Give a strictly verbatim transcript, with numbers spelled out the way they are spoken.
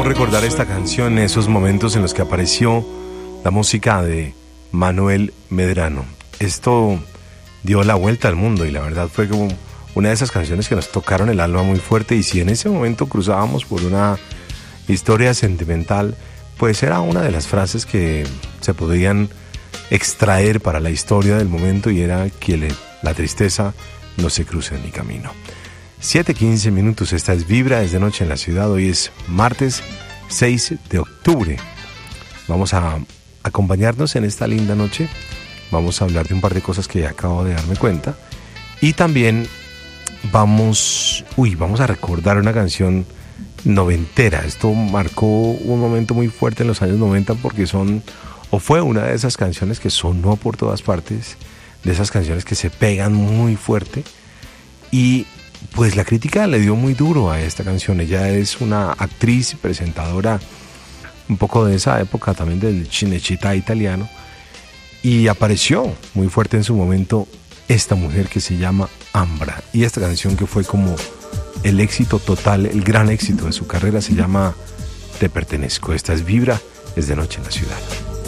Podemos recordar esta canción en esos momentos en los que apareció la música de Manuel Medrano. Esto dio la vuelta al mundo y la verdad fue como una de esas canciones que nos tocaron el alma muy fuerte, y si en ese momento cruzábamos por una historia sentimental, pues era una de las frases que se podían extraer para la historia del momento, y era que le, la tristeza no se cruce en mi camino. siete quince minutos, esta es Vibra desde noche en la ciudad. Hoy es martes seis de octubre. Vamos a acompañarnos en esta linda noche. Vamos a hablar de un par de cosas que acabo de darme cuenta. Y también vamos, uy, vamos a recordar una canción noventera. Esto marcó un momento muy fuerte en los años noventa, porque son, o fue una de esas canciones que sonó por todas partes, de esas canciones que se pegan muy fuerte. Y pues la crítica le dio muy duro a esta canción. Ella es una actriz y presentadora un poco de esa época también del Cinecittà italiano, y apareció muy fuerte en su momento esta mujer que se llama Ambra, y esta canción que fue como el éxito total, el gran éxito de su carrera, se llama Te pertenezco. Esta es Vibra desde noche en la ciudad.